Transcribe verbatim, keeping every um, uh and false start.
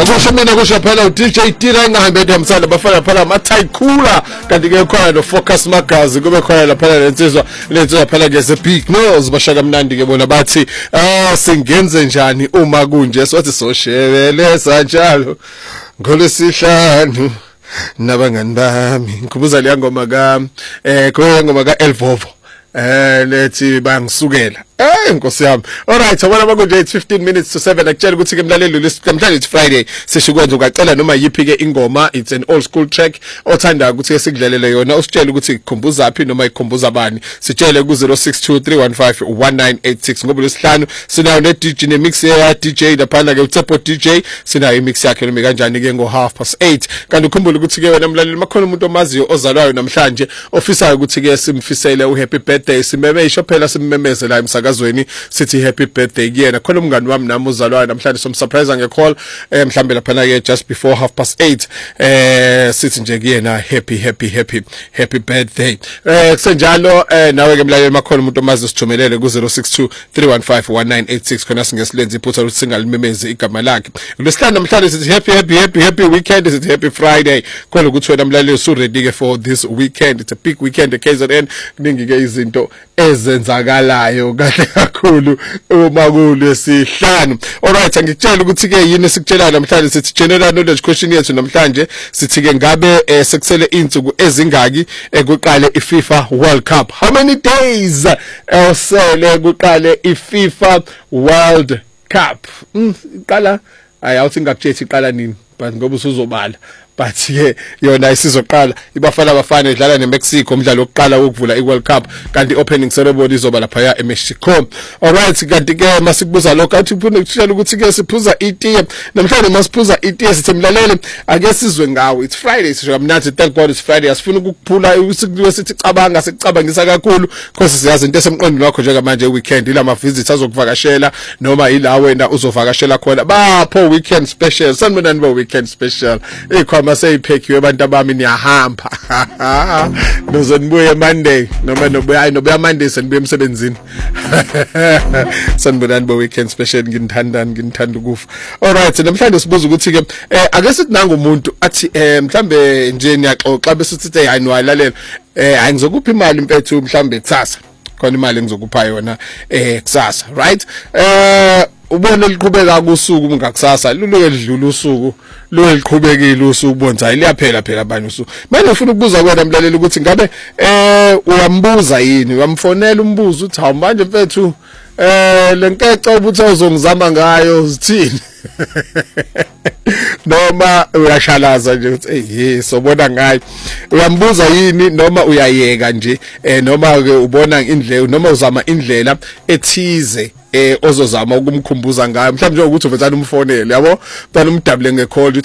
Akusho mina kusho phela u D J Tira engahambe emsana bafana phela amaTycola kanti ke khona no Focus Magazi kube khona lapha lensizwa lensizwa phela ke ze Big Nose bashaka mnandi ke bona bathi ah singenze njani uma kunje siwathi soshebele sanjalo ngolesihlanu nabangani bami ngikubuza le ngoma ka eh kwe ngoma ka Elvovo eh lethi bangisukela eh nkosi yami. Alright, abona bakunje it's fifteen minutes to seven akutshela ukuthi ke mlaleli namhlanje it's Friday sishukwenza ukacela noma yipi ke ingoma. It's an old school track othanda ukuthi sikudlalele yona usitshela ukuthi ikhumbuza aphi noma ikhumbuza abani sitshele ku zero six two three one five one nine eight six ngoba lesihlanu sinayo ne D J ne mix ya D J laphana ke uTsepo D J sinayo imix yakhe noma kanjani ke ngo half past eight. Kanti ukhumbule ukuthi ke wena mlaleli makhona umuntu omaziyo ozalwayo namhlanje ofisayo ukuthi ke simfisele u happy birthday simeme isho phela simmemeze la emsakazweni sithi happy birthday kuyena khona umngani wami nami uzalwayo namhlanje somsurprise ngecall eh mhlambe lapha ke just before half past eight eh sithi nje kuyena happy happy happy happy birthday eh kusenjalo eh nawe ke mlaleli makhona umuntu omazi sithumelele ku zero six two three one five one nine eight six khona singesilenze iphutha ukuthi singalimemeze igama lakhe lesihlanu namhlanje sithi happy happy happy happy weekend sithi happy Friday khona ukuthi wena mlaleli usu ready ke for this weekend. It's a big weekend at K Z N kuningi ke izinto ezenzakalayo kahle kakhulu uma kulesihlanu. Alright, angikutshela ukuthi ke yini sikutshela namhlanje sithi general knowledge question yethu namhlanje sithi ke ngabe eh, sekusele insuku ezingaki ekuqale iFIFA World Cup. How many days osele kuqale iFIFA World Cup? Mm, iqala ayawuthi ngakutshela iqala nini but ngoba usuzobala but ke yona isizoqala ibafana abafana edlala neMexico umdlalo wokuqala wokuvula iWorld Cup kanti opening ceremony izoba lapha ya eMexico. Alright, kanti ke masikubuza lokho athi ufuna ukutshela ukuthi ke siphuza itiye namhlanje masiphuza itiye sithi mlaleli ake sizwe ngawo. It's Friday sisho kamnandi, thank God it's Friday. Asifuna ukuphula usiku sithi cabanga sicabangisa kakhulu because siyazi into esemqondweni wakho njengamanje weekend ila ma visitors azokuvakashela noma ila wena uzovakashela khona bapho weekend special sanibonani ba weekend special ikhoma seyiphekiwe abantu abami niyahamba nozonibuye Monday noma nobuya nobuya Monday senibuye emsebenzini sanibonani ba weekend special nginithandani nginithanda ukufa. Alright, namhlanje sibuza ukuthi ke eh ake sithi nanga umuntu athi eh mhlambe nje niyaxoxa bese sithi hayi niwalalela eh angizokupha imali mfethu mhlambe kusasa khona imali engizokupha yona eh kusasa right eh ubone liqhubeka kusuku ngakusasa luluke lidlula usuku lo liqhubekile usuku bonza liyaphela phela abanye usuku. Manje ufuna ukubuza kwena mlaleli ukuthi ngabe eh uyambuza yini uyamfonela umbuzo uthi hawu manje mfethu eh lenkece ubuthi uzongizama ngayo zithini noma uyashalaza nje uthi hey sobona ngayo uyambuza yini noma uyayeka nje eh noma ke ubona indlela noma uzama indlela ethize eh ozozama ukumkhumbuza ngayo mhlawumbe nje ukuthi uvethana umfonele yabo bani umdabule ngecall